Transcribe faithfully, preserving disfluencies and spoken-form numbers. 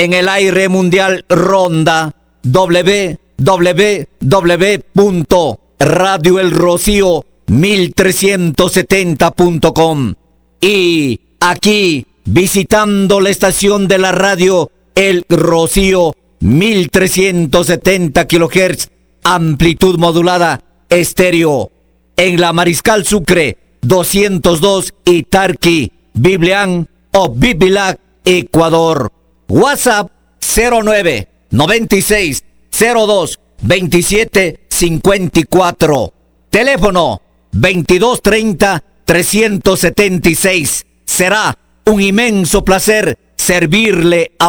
en el aire mundial ronda doble u doble u doble u punto radio el rocío mil trescientos setenta punto com y aquí visitando la estación de la radio El Rocío mil trescientos setenta kilohertz, amplitud modulada estéreo, en la Mariscal Sucre doscientos dos Itarqui, Biblián o Bibilac, Ecuador. WhatsApp cero nueve noventa y seis cero dos veintisiete cincuenta y cuatro. Teléfono veintidós treinta trescientos setenta y seis. Será un inmenso placer servirle a